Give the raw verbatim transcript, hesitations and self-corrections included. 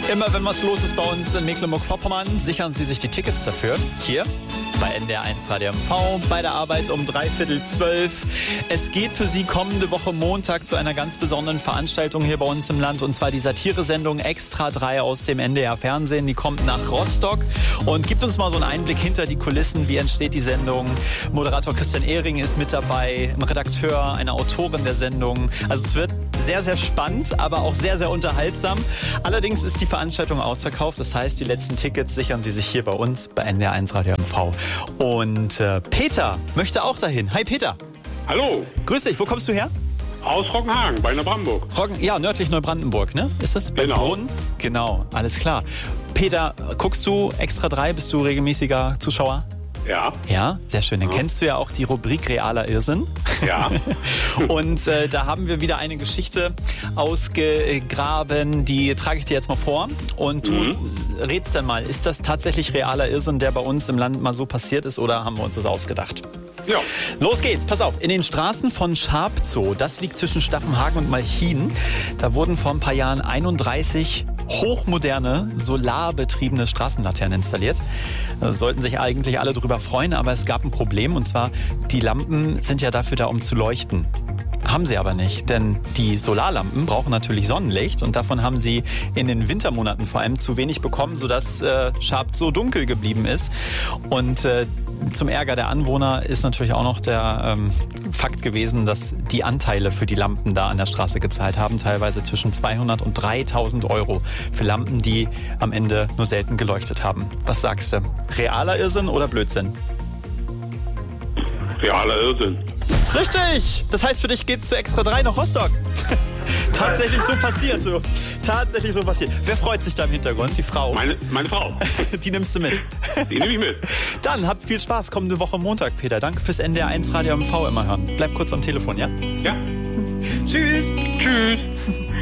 Immer wenn was los ist bei uns in Mecklenburg-Vorpommern, sichern Sie sich die Tickets dafür. Hier bei N D R eins Radio M V, bei der Arbeit um dreiviertel zwölf. Es geht für Sie kommende Woche Montag zu einer ganz besonderen Veranstaltung hier bei uns im Land. Und zwar die Satiresendung Extra drei aus dem N D R Fernsehen. Die kommt nach Rostock und gibt uns mal so einen Einblick hinter die Kulissen. Wie entsteht die Sendung? Moderator Christian Ehring ist mit dabei, ein Redakteur, eine Autorin der Sendung. Also es wird sehr, sehr spannend, aber auch sehr, sehr unterhaltsam. Allerdings ist die Veranstaltung ausverkauft. Das heißt, die letzten Tickets sichern Sie sich hier bei uns bei N D R eins Radio M V. Und äh, Peter möchte auch dahin. Hi Peter. Hallo. Grüß dich, wo kommst du her? Aus Roggenhagen, bei Neubrandenburg. Roggen, ja, nördlich Neubrandenburg, ne? Ist das? Bei Genau. Brunn? Genau, alles klar. Peter, guckst du Extra drei? Bist du regelmäßiger Zuschauer? Ja. Ja, sehr schön. Dann Ja. kennst du ja auch die Rubrik Realer Irrsinn. Ja. Und äh, da haben wir wieder eine Geschichte ausgegraben, die trage ich dir jetzt mal vor. Und du Mhm. rätst dann mal, ist das tatsächlich realer Irrsinn, der bei uns im Land mal so passiert ist, oder haben wir uns das ausgedacht? Ja. Los geht's, pass auf. In den Straßen von Scharpzow, das liegt zwischen Staffenhagen und Malchin, da wurden vor ein paar Jahren einunddreißig hochmoderne, solarbetriebene Straßenlaternen installiert. Da sollten sich eigentlich alle drüber freuen, aber es gab ein Problem, und zwar die Lampen sind ja dafür da, um zu leuchten. Haben sie aber nicht, denn die Solarlampen brauchen natürlich Sonnenlicht und davon haben sie in den Wintermonaten vor allem zu wenig bekommen, sodass äh, Scharpzow dunkel geblieben ist. Und äh, zum Ärger der Anwohner ist natürlich auch noch der ähm, Fakt gewesen, dass die Anteile für die Lampen da an der Straße gezahlt haben, teilweise zwischen zweihundert und dreitausend Euro für Lampen, die am Ende nur selten geleuchtet haben. Was sagst du? Realer Irrsinn oder Blödsinn? Realer Irrsinn. Richtig! Das heißt, für dich geht's zu Extra drei nach Rostock. Tatsächlich so passiert, so. Tatsächlich so passiert. Wer freut sich da im Hintergrund? Die Frau. Meine, meine Frau. Die nimmst du mit. Die nehme ich mit. Dann habt viel Spaß kommende Woche Montag, Peter. Danke fürs N D R eins Radio M V immer hören. Bleib kurz am Telefon, ja? Ja. Tschüss. Tschüss.